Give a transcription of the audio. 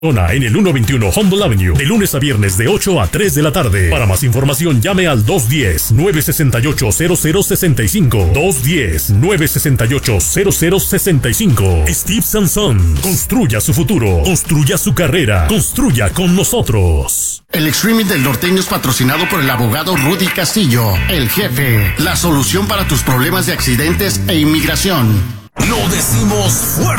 En el 121 Humboldt Avenue, de lunes a viernes de 8 a 3 de la tarde. Para más información llame al 210-968-0065. 210-968-0065. Steve Sansón. Construya su futuro. Construya su carrera. Construya con nosotros. El Extreme del Norteño es patrocinado por el abogado Rudy Castillo, el jefe. La solución para tus problemas de accidentes e inmigración. Lo decimos fuerte.